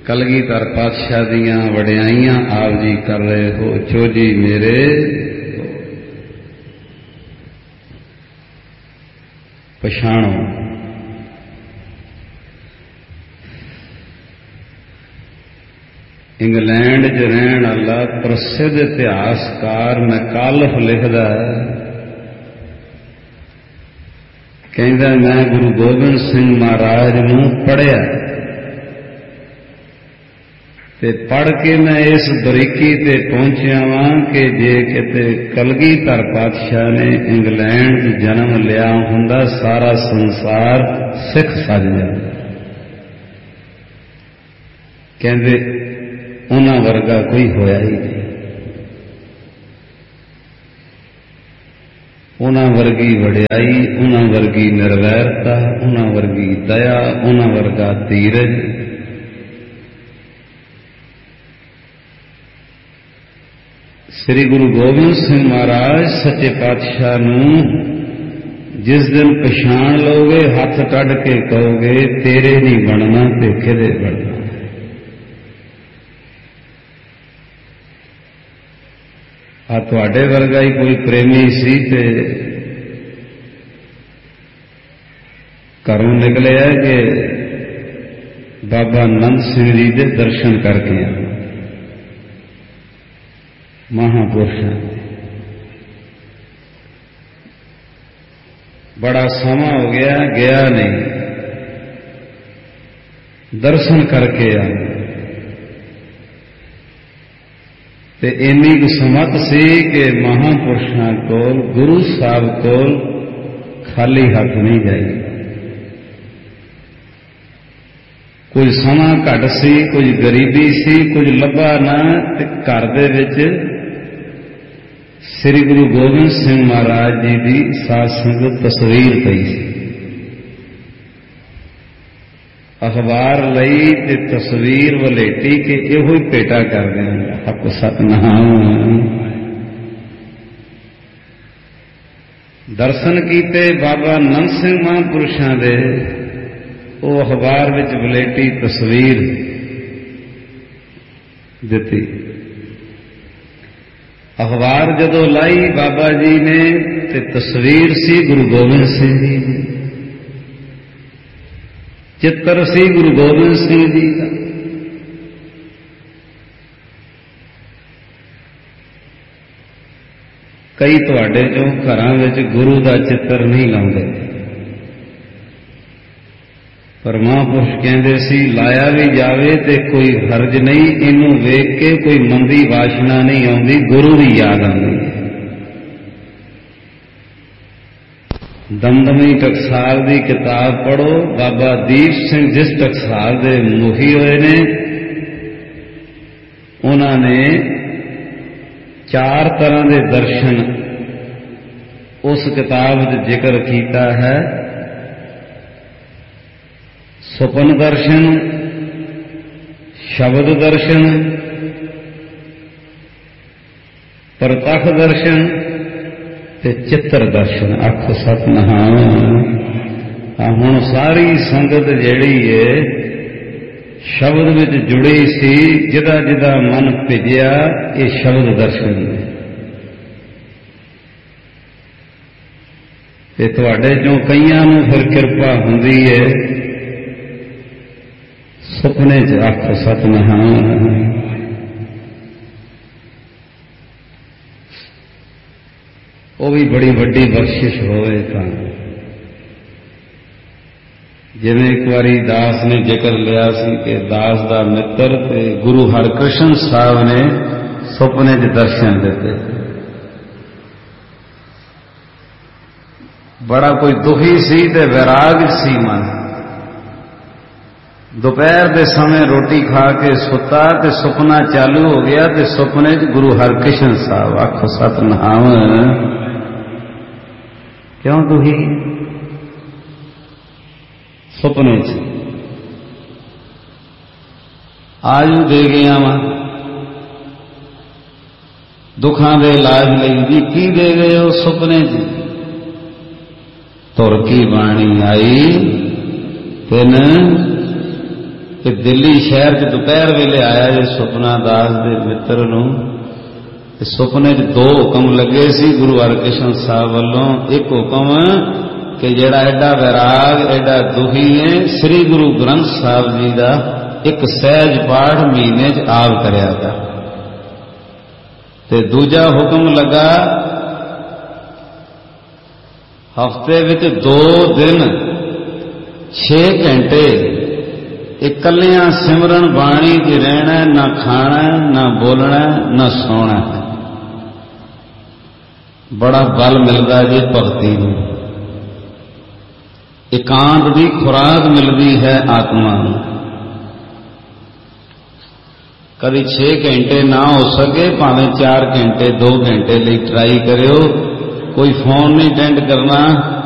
कलगीधर पातशाह दियां वडियाइयां आप जी कर रहे हो, चोजी मेरे पछाणो। इंग्लैंड च रहने वाला प्रसिद्ध इतिहासकार मैकालफ लिखदा है, कहंदा मैं गुरु गोबिंद सिंह महाराज नूं पढ़िया ते पढ़ के मैं इस बरीकी ते पहुंचिया वां कि जे किते कलगीधर पातशाह ने इंग्लैंड च जन्म लिया हुंदा सारा संसार सिख सज जांदा। कहंदे उन्हां वर्गा कोई होया ही नहीं, उन्हां वर्गी वडियाई, उन्हां वर्गी निर्वैरता, उन्हां वर्गी दया, उन्हां वर्गा धीरज। श्री गुरु गोबिंद सिंह महाराज सच्चे पातशाह नूं जिस दिन पछाण लोगे, हथ कढ़ के कहोगे तेरे नहीं बनना ते किदे बनना। आ तुहाडे वर्गा ही कोई प्रेमी सी ते घरों निकले है कि बाबा नंद सिंह जी के दर्शन करके आए, महापुरुषों बड़ा समा हो गया, गया नहीं, दर्शन करके आए ते इन्नी की समत सी कि महापुरुषों को गुरु साहब को खाली हाथ नहीं जाएगी। कुछ समा घट सी, कुछ गरीबी सी, कुछ लभा ना, ते घर दे विच श्री गुरु गोबिंद सिंह महाराज जी की साध संगत तस्वीर पई सी। अखबार लई ते तस्वीर वलेटी के इहो ही भेटा कर देंगे। हक सतनाम। दर्शन कीते बाबा नंद सिंह महापुरुषां दे, वो अखबार विच वलेटी तस्वीर दिती। अखबार जदों लाई बाबा जी ने ते तस्वीर सी गुरु गोबिंद सिंह जी की, चित्र सी गुरु गोबिंद सिंह जी का। कई तुहाडे चों घरां विच गुरु का चित्र नहीं लाउंदे, पर महापुरुष कहंदे सी लाया भी जावे ते कोई हर्ज नहीं, इनू वेख के कोई मंदी वासना नहीं आउंदी, गुरु भी याद आउंदी है। दमदमी टकसाल की किताब पढ़ो, बाबा दीप सिंह जिस टकसाल के मुखी हुए ने, उन्होंने 4 तरह के दर्शन उस किताब में जिक्र किया है। सुपन दर्शन, शब्द दर्शन, प्रत्यक्ष दर्शन ते चित्र दर्शन। आखो सतनाम। हुण सारी संगत जिहड़ी है शब्द विच जुड़ी सी, जिदा जिदा मन भिजिया ये शब्द दर्शन ने। ते तुहाडे चों कईयां नूं फिर किरपा हुंदी है सुपने च। आखो सतनाम। वो भी बड़ी वड्डी बख्शिश होवे तां। जिवें एक बारी दास ने जिक्र लिया सी कि दास दा मित्र ते गुरु हरकृष्ण साहब ने सुपने च दर्शन दिते। बड़ा कोई दुखी सी ते वैराग सी मन। दोपहर के समय रोटी खा के सुता ते सुपना चालू हो गया ते सुपने च गुरु हरकृष्ण साहब। आखो सतनाम। क्यों दुखी? सुपने च आजू दे गया वा दुखां दे इलाज लई जी। की दे गए हो? सुपने च तुर की बाणी आई तिन कि दिल्ली शहर च दोपहर वेले आया जे सुपना दास दे मित्र नूं ते सुपने च दो हुक्म लगे सी गुरु हरकृष्ण साहब वालों। एक हुक्म कि जिहड़ा एडा वैराग एडा दुखी है श्री गुरु ग्रंथ साहब जी का एक सहज पाठ महीने च आप करिया कर। ते दूजा हुक्म लगा हफ्ते विच 2 दिन 6 घंटे इकलियां सिमरन बाणी च रहना, ना खाना ना बोलना ना सोना। बड़ा बल मिलता जी भगती नूं, एकांत की खुराक मिलती है आत्मा नूं। कभी 6 घंटे ना हो सके भावें 4 घंटे 2 घंटे लिए ट्राई करियो। कोई फोन नहीं अटेंड करना,